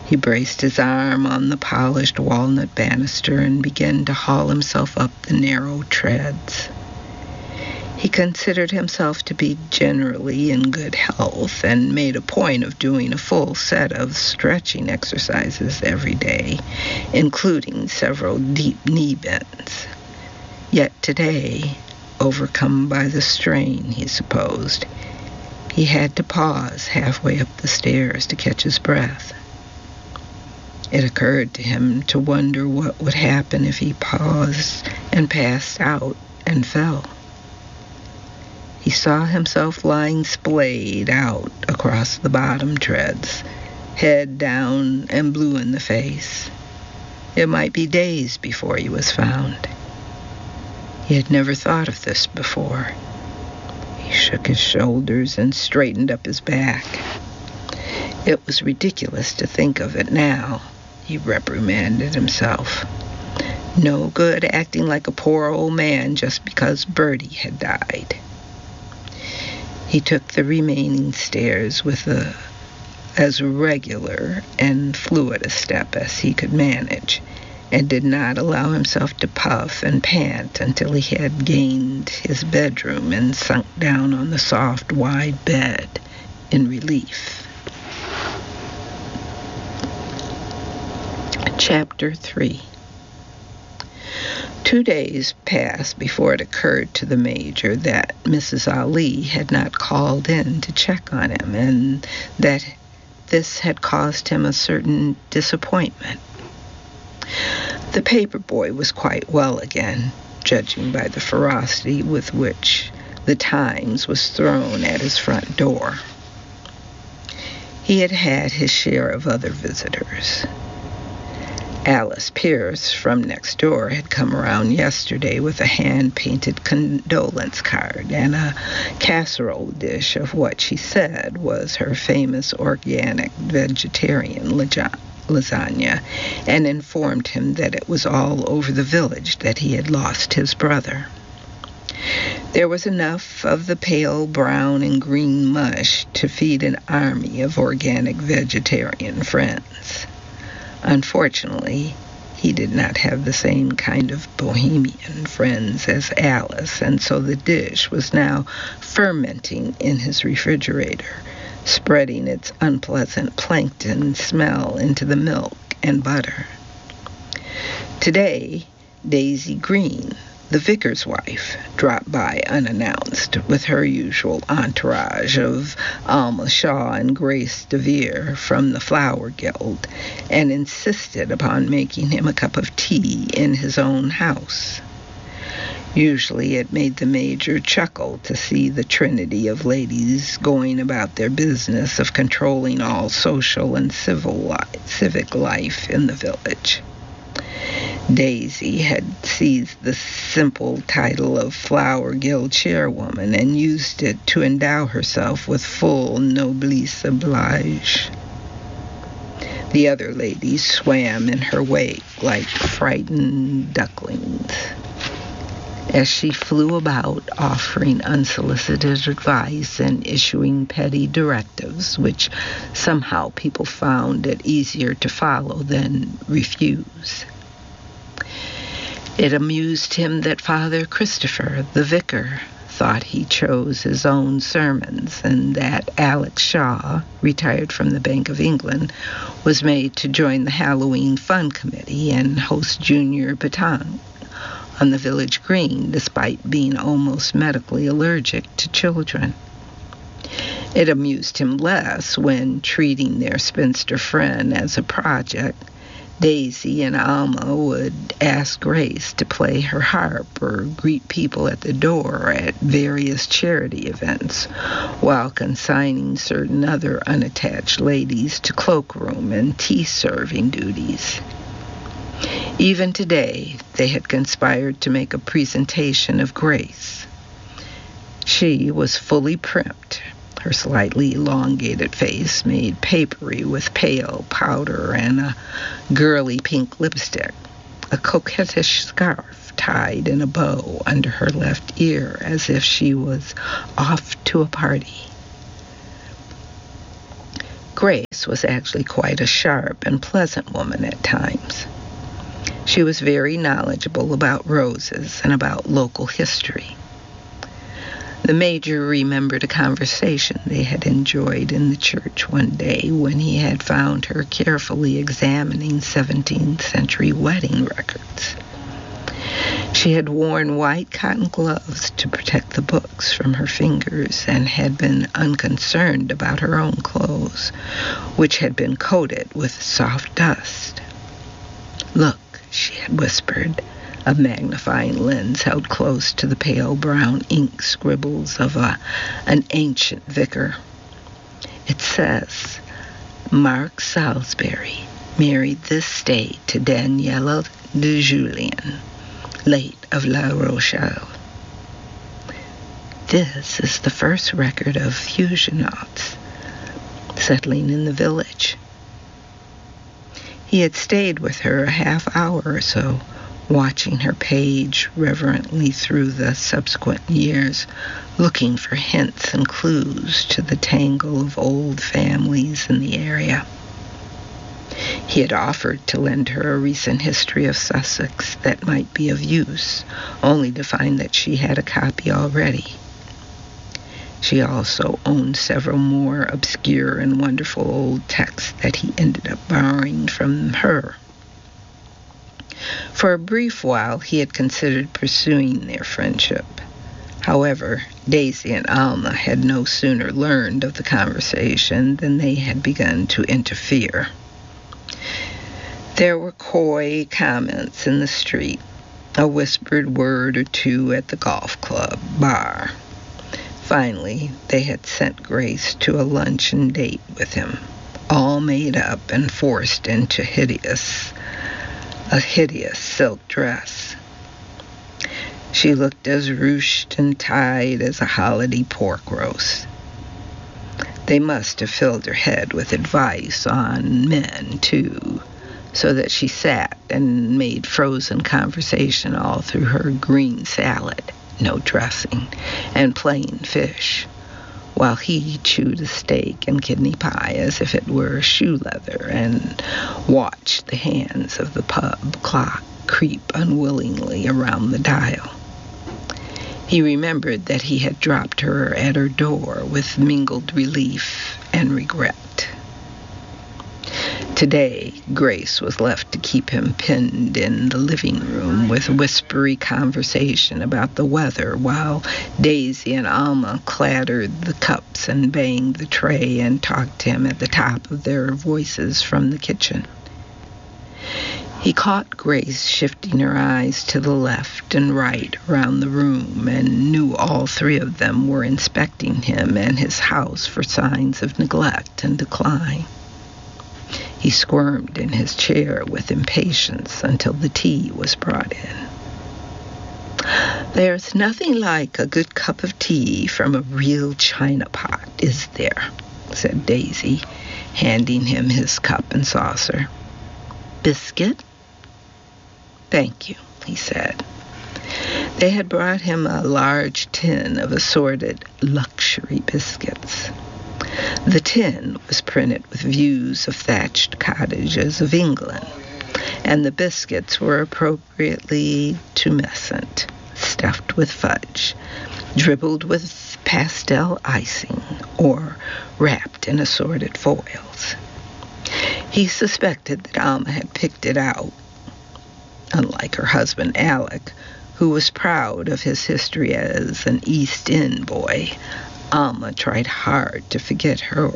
He braced his arm on the polished walnut banister and began to haul himself up the narrow treads. He considered himself to be generally in good health and made a point of doing a full set of stretching exercises every day, including several deep knee bends. Yet today, overcome by the strain, he supposed, he had to pause halfway up the stairs to catch his breath. It occurred to him to wonder what would happen if he paused and passed out and fell. He saw himself lying splayed out across the bottom treads, head down and blue in the face. It might be days before he was found. He had never thought of this before. He shook his shoulders and straightened up his back. It was ridiculous to think of it now, he reprimanded himself. No good acting like a poor old man just because Bertie had died. He took the remaining stairs with as regular and fluid a step as he could manage, and did not allow himself to puff and pant until he had gained his bedroom and sunk down on the soft, wide bed in relief. Chapter 3. 2 days passed before it occurred to the Major that Mrs. Ali had not called in to check on him, and that this had caused him a certain disappointment. The paper boy was quite well again, judging by the ferocity with which the Times was thrown at his front door. He had had his share of other visitors. Alice Pierce from next door had come around yesterday with a hand-painted condolence card and a casserole dish of what she said was her famous organic vegetarian lasagna, and informed him that it was all over the village that he had lost his brother. There was enough of the pale brown and green mush to feed an army of organic vegetarian friends. Unfortunately, he did not have the same kind of bohemian friends as Alice, and so the dish was now fermenting in his refrigerator, spreading its unpleasant plankton smell into the milk and butter. Today, Daisy Green, the vicar's wife, dropped by unannounced with her usual entourage of Alma Shaw and Grace DeVere from the Flower Guild, and insisted upon making him a cup of tea in his own house. Usually it made the Major chuckle to see the trinity of ladies going about their business of controlling all social and civic life in the village. Daisy had seized the simple title of Flower Guild chairwoman and used it to endow herself with full noblesse oblige. The other ladies swam in her wake like frightened ducklings, as she flew about offering unsolicited advice and issuing petty directives, which somehow people found it easier to follow than refuse. It amused him that Father Christopher, the vicar, thought he chose his own sermons, and that Alex Shaw, retired from the Bank of England, was made to join the Halloween Fun Committee and host junior pétanque on the village green, despite being almost medically allergic to children. It amused him less when, treating their spinster friend as a project, Daisy and Alma would ask Grace to play her harp or greet people at the door at various charity events, while consigning certain other unattached ladies to cloakroom and tea-serving duties. Even today, they had conspired to make a presentation of Grace. She was fully primped, her slightly elongated face made papery with pale powder and a girly pink lipstick, a coquettish scarf tied in a bow under her left ear as if she was off to a party. Grace was actually quite a sharp and pleasant woman at times. She was very knowledgeable about roses and about local history. The Major remembered a conversation they had enjoyed in the church one day when he had found her carefully examining 17th century wedding records. She had worn white cotton gloves to protect the books from her fingers and had been unconcerned about her own clothes, which had been coated with soft dust. "Look," she had whispered, a magnifying lens held close to the pale brown ink scribbles of an ancient vicar. "It says, Mark Salisbury married this day to Daniela de Julien, late of La Rochelle. This is the first record of Huguenots settling in the village." He had stayed with her a half hour or so, watching her page reverently through the subsequent years, looking for hints and clues to the tangle of old families in the area. He had offered to lend her a recent history of Sussex that might be of use, only to find that she had a copy already. She also owned several more obscure and wonderful old texts that he ended up borrowing from her. For a brief while, he had considered pursuing their friendship. However, Daisy and Alma had no sooner learned of the conversation than they had begun to interfere. There were coy comments in the street, a whispered word or two at the golf club bar. Finally, they had sent Grace to a luncheon date with him, all made up and forced into a hideous silk dress. She looked as ruched and tied as a holiday pork roast. They must have filled her head with advice on men, too, so that she sat and made frozen conversation all through her green salad, no dressing, and plain fish, while he chewed a steak and kidney pie as if it were shoe leather and watched the hands of the pub clock creep unwillingly around the dial. He remembered that he had dropped her at her door with mingled relief and regret. Today, Grace was left to keep him pinned in the living room with whispery conversation about the weather while Daisy and Alma clattered the cups and banged the tray and talked to him at the top of their voices from the kitchen. He caught Grace shifting her eyes to the left and right around the room and knew all three of them were inspecting him and his house for signs of neglect and decline. He squirmed in his chair with impatience until the tea was brought in. "There's nothing like a good cup of tea from a real china pot, is there?" said Daisy, handing him his cup and saucer. "Biscuit?" "Thank you," he said. They had brought him a large tin of assorted luxury biscuits. The tin was printed with views of thatched cottages of England, and the biscuits were appropriately tumescent, stuffed with fudge, dribbled with pastel icing, or wrapped in assorted foils. He suspected that Alma had picked it out. Unlike her husband Alec, who was proud of his history as an East End boy, Alma tried hard to forget her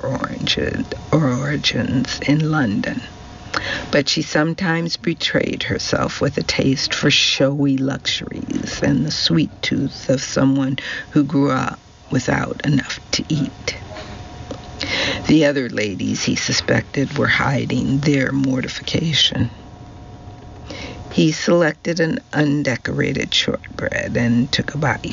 origins in London, but she sometimes betrayed herself with a taste for showy luxuries and the sweet tooth of someone who grew up without enough to eat. The other ladies, he suspected, were hiding their mortification. He selected an undecorated shortbread and took a bite.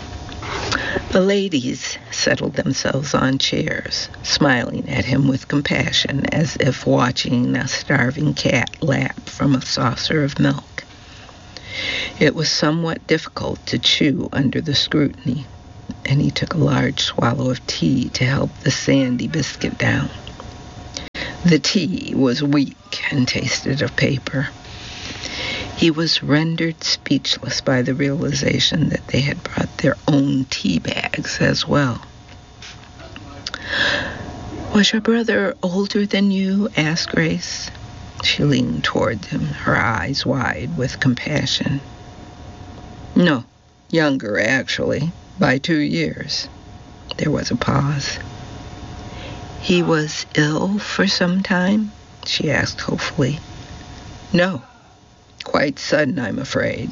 The ladies settled themselves on chairs, smiling at him with compassion as if watching a starving cat lap from a saucer of milk. It was somewhat difficult to chew under the scrutiny, and he took a large swallow of tea to help the sandy biscuit down. The tea was weak and tasted of paper. He was rendered speechless by the realization that they had brought their own tea bags as well. "Was your brother older than you?" asked Grace. She leaned toward him, her eyes wide with compassion. "No, younger, actually, by 2 years." There was a pause. "He was ill for some time?" she asked hopefully. "No. Quite sudden, I'm afraid."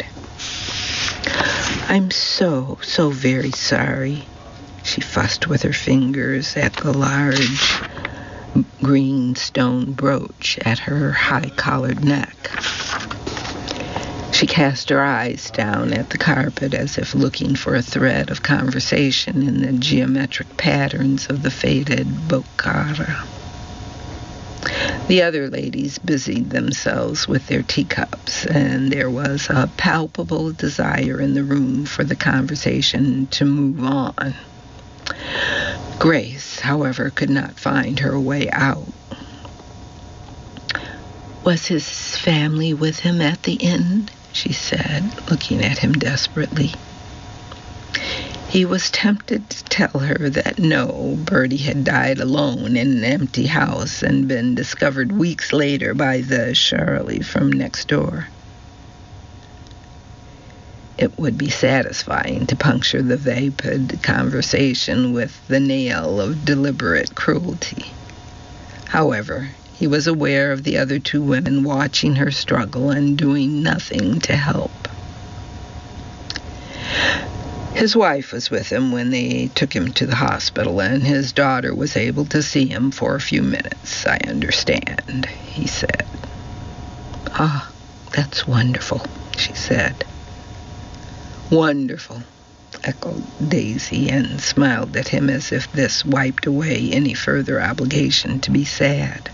"I'm so very sorry." She fussed with her fingers at the large green stone brooch at her high-collared neck. She cast her eyes down at the carpet as if looking for a thread of conversation in the geometric patterns of the faded bokhara. The other ladies busied themselves with their teacups, and there was a palpable desire in the room for the conversation to move on. Grace, however, could not find her way out. "Was his family with him at the inn?" she said, looking at him desperately. He was tempted to tell her that no, Bertie had died alone in an empty house and been discovered weeks later by the Shirley from next door. It would be satisfying to puncture the vapid conversation with the nail of deliberate cruelty. However, he was aware of the other 2 women watching her struggle and doing nothing to help. His wife was with him when they took him to the hospital, and his daughter was able to see him for a few minutes, I understand, he said. "Ah, that's wonderful," she said. "Wonderful," echoed Daisy, and smiled at him as if this wiped away any further obligation to be sad.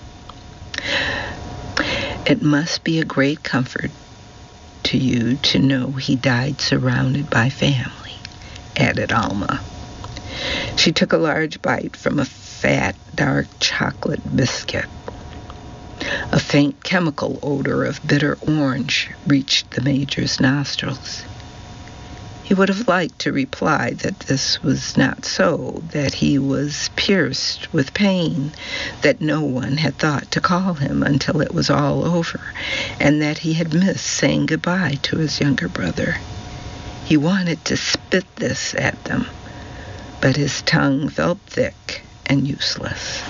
"It must be a great comfort to you to know he died surrounded by family," added Alma. She took a large bite from a fat, dark chocolate biscuit. A faint chemical odor of bitter orange reached the Major's nostrils. He would have liked to reply that this was not so, that he was pierced with pain, that no one had thought to call him until it was all over, and that he had missed saying goodbye to his younger brother. He wanted to spit this at them, but his tongue felt thick and useless.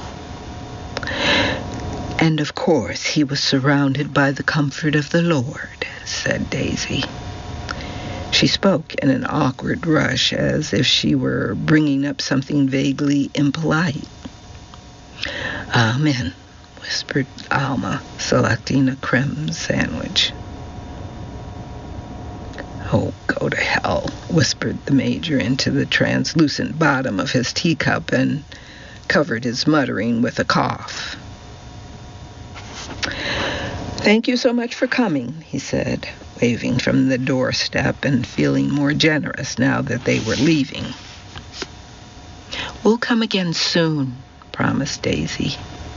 "And of course he was surrounded by the comfort of the Lord," said Daisy. She spoke in an awkward rush, as if she were bringing up something vaguely impolite. "Amen," whispered Alma, selecting a creme sandwich. "Oh, go to hell," whispered the Major into the translucent bottom of his teacup and covered his muttering with a cough. "Thank you so much for coming," he said, waving from the doorstep and feeling more generous now that they were leaving. "We'll come again soon," promised Daisy.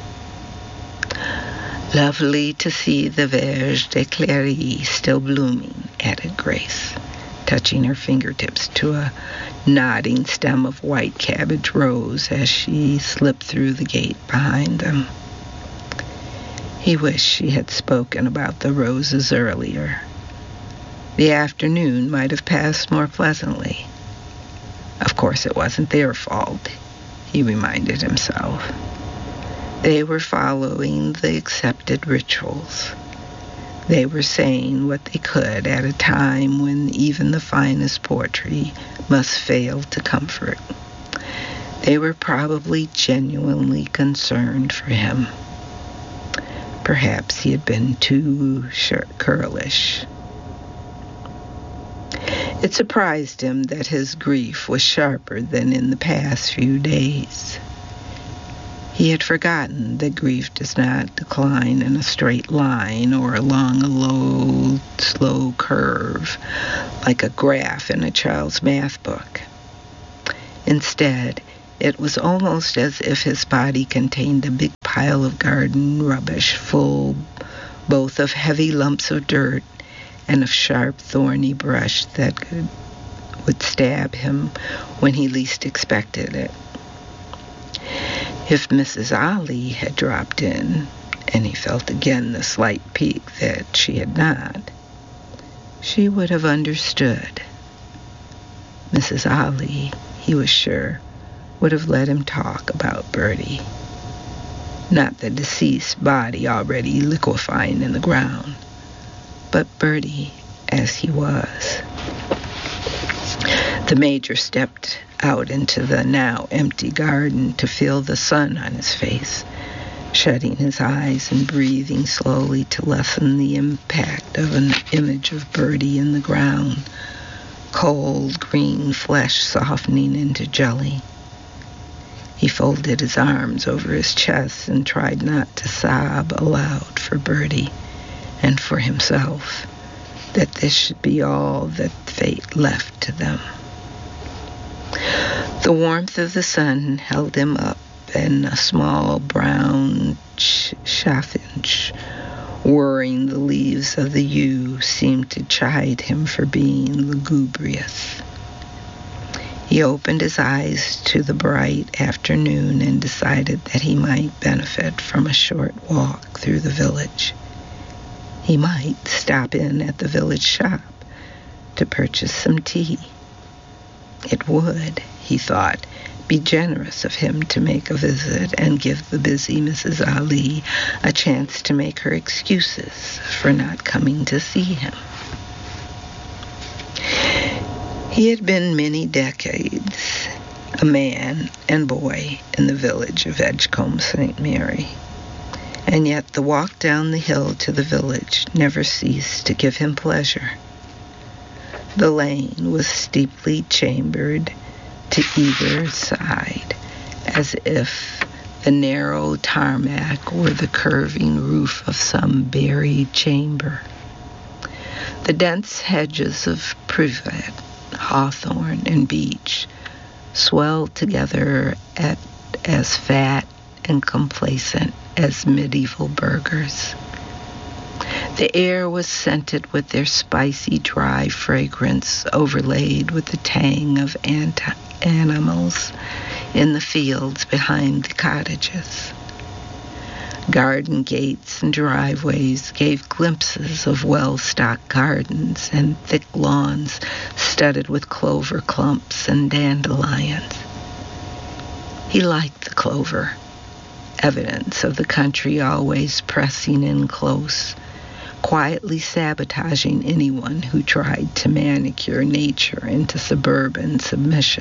"Lovely to see the Verge de Cléry still blooming," added Grace, touching her fingertips to a nodding stem of white cabbage rose as she slipped through the gate behind them. He wished she had spoken about the roses earlier. The afternoon might have passed more pleasantly. Of course, it wasn't their fault, he reminded himself. They were following the accepted rituals. They were saying what they could at a time when even the finest poetry must fail to comfort. They were probably genuinely concerned for him. Perhaps he had been too churlish. It surprised him that his grief was sharper than in the past few days. He had forgotten that grief does not decline in a straight line or along a low, slow curve, like a graph in a child's math book. Instead, it was almost as if his body contained a big pile of garden rubbish full both of heavy lumps of dirt and of sharp, thorny brush that would stab him when he least expected it. If Mrs. Ali had dropped in, and he felt again the slight pique that she had not, she would have understood. Mrs. Ali, he was sure, would have let him talk about Bertie, not the deceased body already liquefying in the ground, but Bertie as he was. The Major stepped out into the now empty garden to feel the sun on his face, shutting his eyes and breathing slowly to lessen the impact of an image of Bertie in the ground, cold green flesh softening into jelly. He folded his arms over his chest and tried not to sob aloud for Bertie and for himself, that this should be all that fate left to them. The warmth of the sun held him up, and a small brown chaffinch whirring the leaves of the yew seemed to chide him for being lugubrious. He opened his eyes to the bright afternoon and decided that he might benefit from a short walk through the village. He might stop in at the village shop to purchase some tea. It would, he thought, be generous of him to make a visit and give the busy Mrs. Ali a chance to make her excuses for not coming to see him. He had been many decades a man and boy in the village of Edgecombe St. Mary, and yet the walk down the hill to the village never ceased to give him pleasure. The lane was steeply chambered to either side, as if the narrow tarmac were the curving roof of some buried chamber. The dense hedges of privet, hawthorn, and beech swelled together as fat and complacent as medieval burghers. The air was scented with their spicy, dry fragrance, overlaid with the tang of animals in the fields behind the cottages. Garden gates and driveways gave glimpses of well-stocked gardens and thick lawns studded with clover clumps and dandelions. He liked the clover, evidence of the country always pressing in close, quietly sabotaging anyone who tried to manicure nature into suburban submission.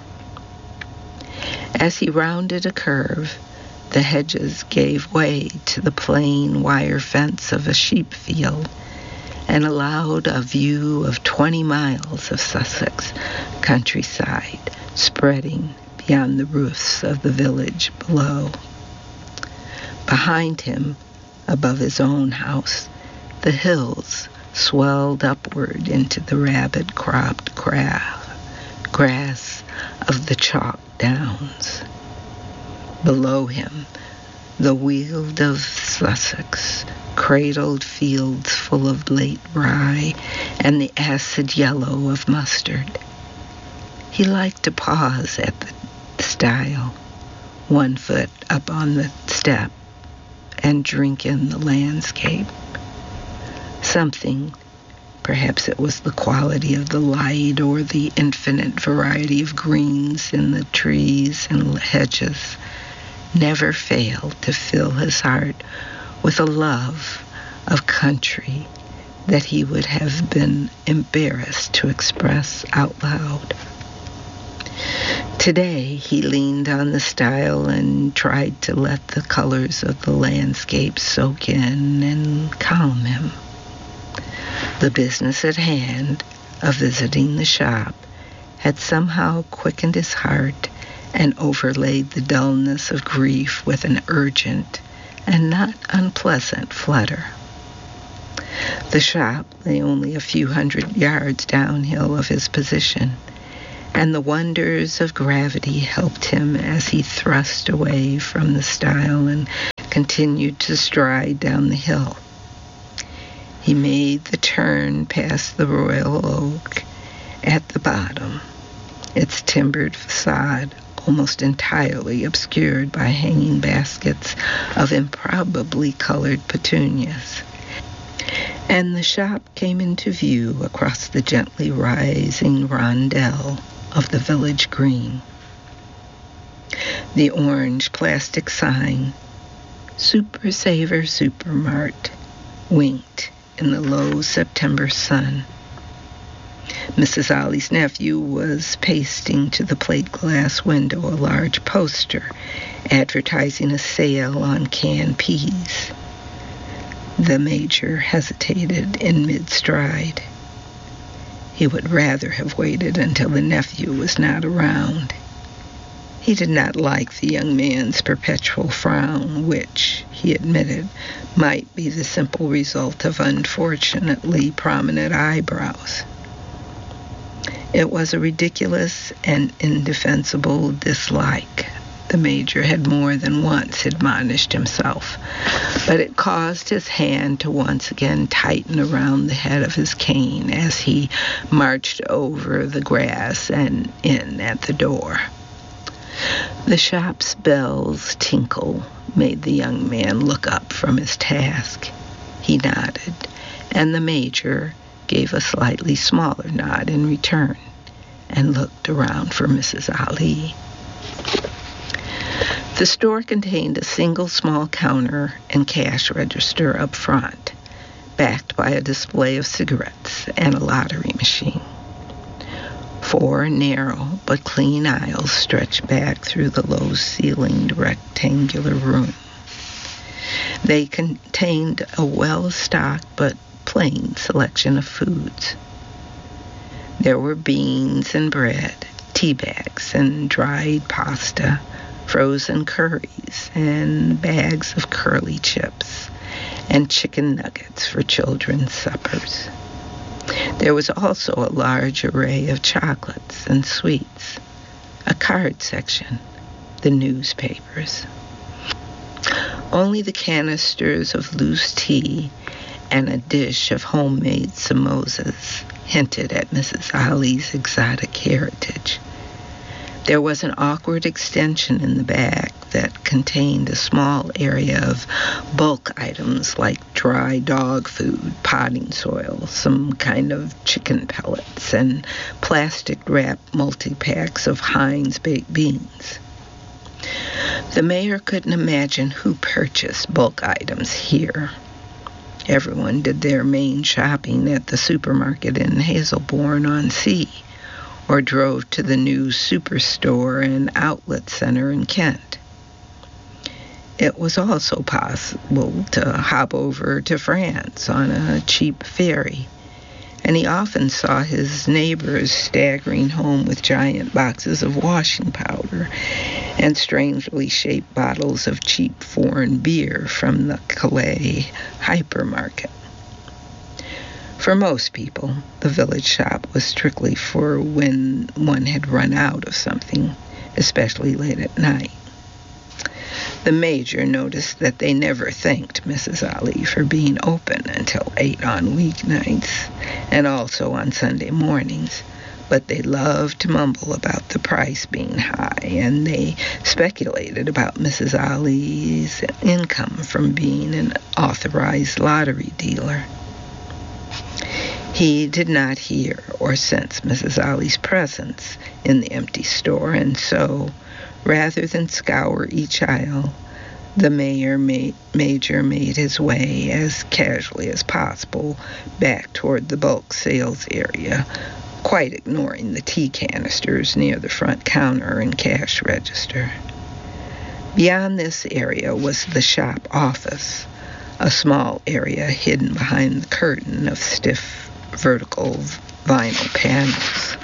As he rounded a curve, the hedges gave way to the plain wire fence of a sheep field and allowed a view of 20 miles of Sussex countryside spreading beyond the roofs of the village below. Behind him, above his own house, the hills swelled upward into the rabbit-cropped grass of the chalk downs. Below him, the weald of Sussex cradled fields full of late rye and the acid yellow of mustard. He liked to pause at the stile, one foot up on the step, and drink in the landscape. Something, perhaps it was the quality of the light or the infinite variety of greens in the trees and hedges, never failed to fill his heart with a love of country that he would have been embarrassed to express out loud. Today he leaned on the stile and tried to let the colors of the landscape soak in and calm him. The business at hand of visiting the shop had somehow quickened his heart and overlaid the dullness of grief with an urgent and not unpleasant flutter. The shop lay only a few hundred yards downhill of his position, and the wonders of gravity helped him as he thrust away from the stile and continued to stride down the hill. He made the turn past the Royal Oak at the bottom, its timbered facade almost entirely obscured by hanging baskets of improbably colored petunias. And the shop came into view across the gently rising rondel of the village green. The orange plastic sign, Super Saver Supermart, winked in the low September sun. Mrs. Ollie's nephew was pasting to the plate glass window a large poster advertising a sale on canned peas. The Major hesitated in mid-stride. He would rather have waited until the nephew was not around. He did not like the young man's perpetual frown, which, he admitted, might be the simple result of unfortunately prominent eyebrows. It was a ridiculous and indefensible dislike, the Major had more than once admonished himself, but it caused his hand to once again tighten around the head of his cane as he marched over the grass and in at the door. The shop's bell's tinkle made the young man look up from his task. He nodded, and the Major gave a slightly smaller nod in return and looked around for Mrs. Ollie. The store contained a single small counter and cash register up front, backed by a display of cigarettes and a lottery machine. 4 narrow but clean aisles stretched back through the low-ceilinged rectangular room. They contained a well-stocked but plain selection of foods. There were beans and bread, tea bags and dried pasta, frozen curries and bags of curly chips, and chicken nuggets for children's suppers. There was also a large array of chocolates and sweets, a card section, the newspapers. Only the canisters of loose tea and a dish of homemade samosas hinted at Mrs. Ollie's exotic heritage. There was an awkward extension in the back that contained a small area of bulk items like dry dog food, potting soil, some kind of chicken pellets, and plastic-wrapped multi-packs of Heinz baked beans. The mayor couldn't imagine who purchased bulk items here. Everyone did their main shopping at the supermarket in Hazelbourne-on-Sea, or drove to the new superstore and outlet center in Kent. It was also possible to hop over to France on a cheap ferry, and he often saw his neighbors staggering home with giant boxes of washing powder and strangely shaped bottles of cheap foreign beer from the Calais hypermarket. For most people, the village shop was strictly for when one had run out of something, especially late at night. The Major noticed that they never thanked Mrs. Ollie for being open until 8 on weeknights and also on Sunday mornings, but they loved to mumble about the price being high, and they speculated about Mrs. Ollie's income from being an authorized lottery dealer. He did not hear or sense Mrs. Ollie's presence in the empty store, and so, rather than scour each aisle, the Major made his way as casually as possible back toward the bulk sales area, quite ignoring the tea canisters near the front counter and cash register. Beyond this area was the shop office, a small area hidden behind the curtain of stiff vertical vinyl panels.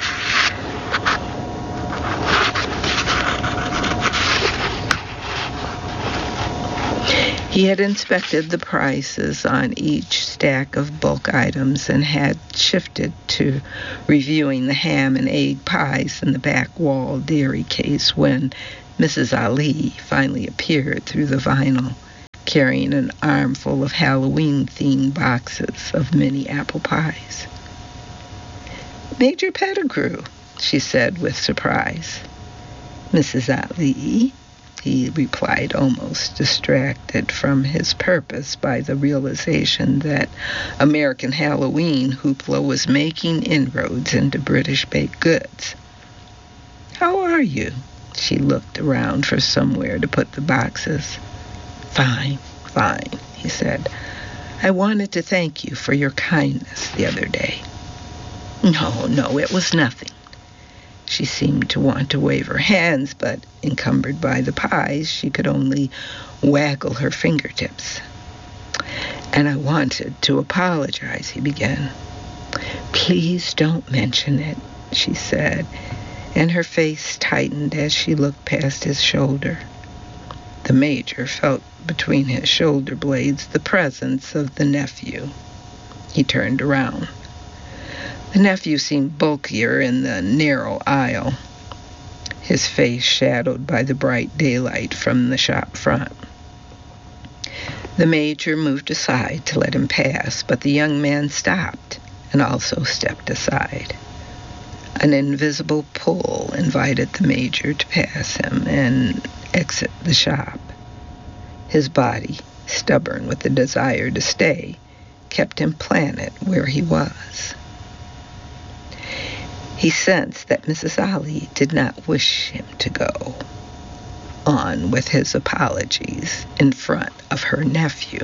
He had inspected the prices on each stack of bulk items and had shifted to reviewing the ham and egg pies in the back wall dairy case when Mrs. Ollie finally appeared through the vinyl, carrying an armful of Halloween-themed boxes of mini apple pies. "Major Pettigrew," she said with surprise. "Mrs. Ali," he replied, almost distracted from his purpose by the realization that American Halloween hoopla was making inroads into British baked goods. "How are you?" She looked around for somewhere to put the boxes. Fine, he said. "I wanted to thank you for your kindness the other day." No, it was nothing." She seemed to want to wave her hands, but encumbered by the pies, she could only waggle her fingertips. "And I wanted to apologize," he began. "Please don't mention it," she said, and her face tightened as she looked past his shoulder. The Major felt between his shoulder blades the presence of the nephew. He turned around. The nephew seemed bulkier in the narrow aisle, his face shadowed by the bright daylight from the shop front. The Major moved aside to let him pass, but the young man stopped and also stepped aside. An invisible pull invited the Major to pass him and exit the shop. His body, stubborn with the desire to stay, kept him planted where he was. He sensed that Mrs. Ali did not wish him to go on with his apologies in front of her nephew.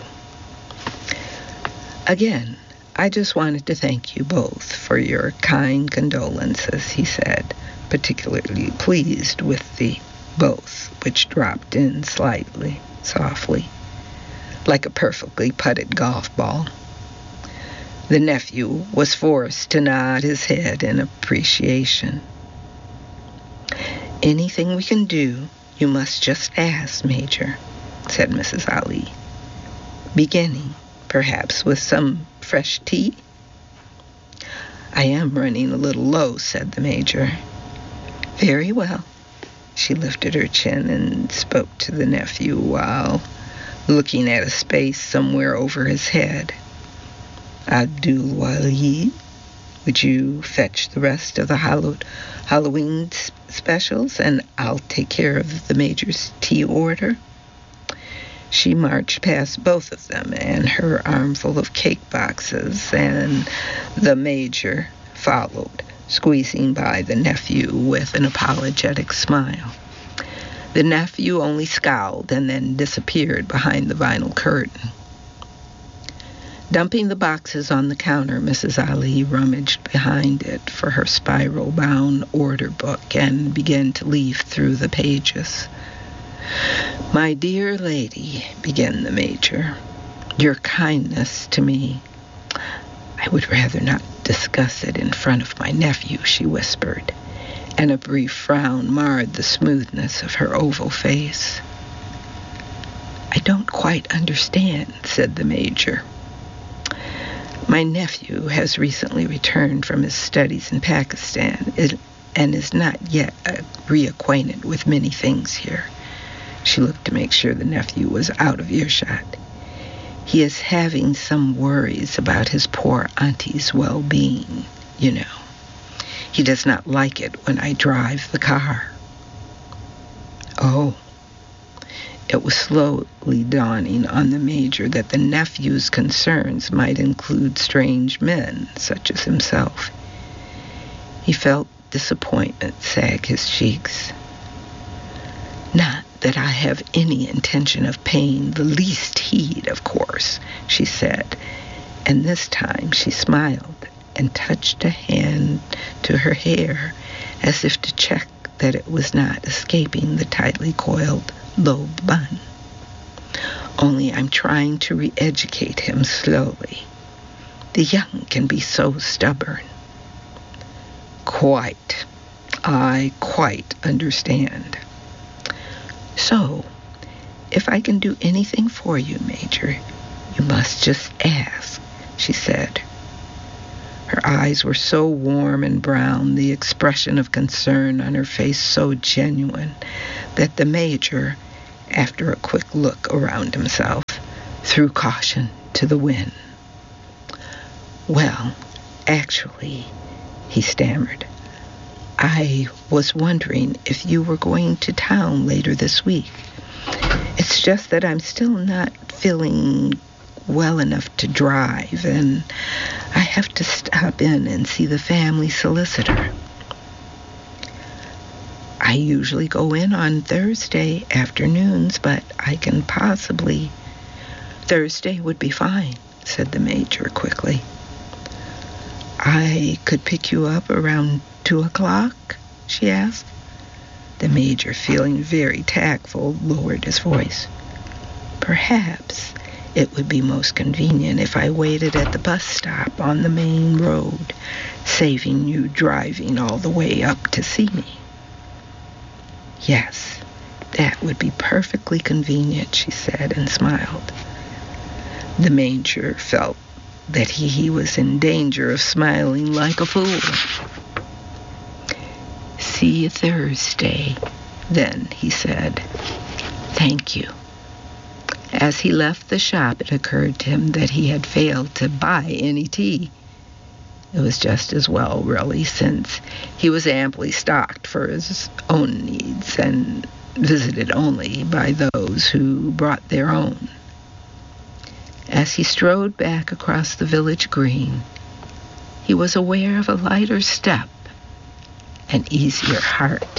"Again, I just wanted to thank you both for your kind condolences," he said, particularly pleased with the both, which dropped in slightly, softly, like a perfectly putted golf ball. The nephew was forced to nod his head in appreciation. "Anything we can do, you must just ask, Major," said Mrs. Ali, beginning, perhaps, with some fresh tea. "I am running a little low," said the Major. "Very well." She lifted her chin and spoke to the nephew while looking at a space somewhere over his head. "Abdul Waleed, would you fetch the rest of the Halloween specials, and I'll take care of the Major's tea order?" She marched past both of them and her armful of cake boxes, and the Major followed, squeezing by the nephew with an apologetic smile. The nephew only scowled and then disappeared behind the vinyl curtain. Dumping the boxes on the counter, Mrs. Ali rummaged behind it for her spiral-bound order book and began to leaf through the pages. "My dear lady," began the Major, "your kindness to me—" "I would rather not discuss it in front of my nephew," she whispered, and a brief frown marred the smoothness of her oval face. "I don't quite understand," said the Major. "My nephew has recently returned from his studies in Pakistan and is not yet reacquainted with many things here." She looked to make sure the nephew was out of earshot. "He is having some worries about his poor auntie's well-being, you know. He does not like it when I drive the car." Oh. It was slowly dawning on the Major that the nephew's concerns might include strange men, such as himself. He felt disappointment sag his cheeks. "Not that I have any intention of paying the least heed, of course," she said, and this time she smiled and touched a hand to her hair as if to check that it was not escaping the tightly coiled low bun. "Only I'm trying to re-educate him slowly. The young can be so stubborn." "Quite. I quite understand." "So, if I can do anything for you, Major, you must just ask," she said. Her eyes were so warm and brown, the expression of concern on her face so genuine, that the Major, after a quick look around himself, threw caution to the wind. "Well, actually," he stammered, "I was wondering if you were going to town later this week. It's just that I'm still not feeling well enough to drive, and I have to stop in and see the family solicitor. I usually go in on Thursday afternoons, but I can possibly..." "Thursday would be fine," said the Major quickly. "I could pick you up around 2 o'clock, she asked. The Major, feeling very tactful, lowered his voice. "Perhaps it would be most convenient if I waited at the bus stop on the main road, saving you driving all the way up to see me." "Yes, that would be perfectly convenient," she said, and smiled. The Major felt that he was in danger of smiling like a fool. "See you Thursday, then," he said. "Thank you." As he left the shop, it occurred to him that he had failed to buy any tea. It was just as well, really, since he was amply stocked for his own needs and visited only by those who brought their own. As he strode back across the village green, he was aware of a lighter step, an easier heart.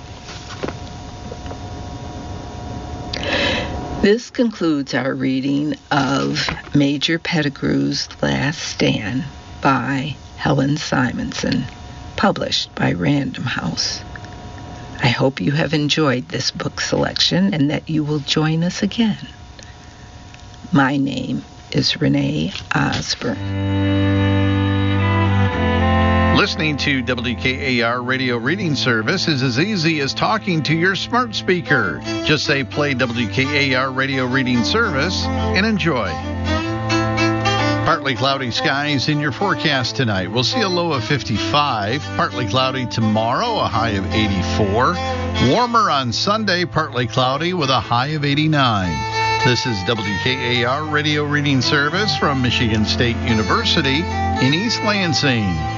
This concludes our reading of Major Pettigrew's Last Stand by Helen Simonson, published by Random House. I hope you have enjoyed this book selection and that you will join us again. My name is Renee Osborne. Listening to WKAR Radio Reading Service is as easy as talking to your smart speaker. Just say play WKAR Radio Reading Service and enjoy. Partly cloudy skies in your forecast tonight. We'll see a low of 55. Partly cloudy tomorrow, a high of 84. Warmer on Sunday, partly cloudy with a high of 89. This is WKAR Radio Reading Service from Michigan State University in East Lansing.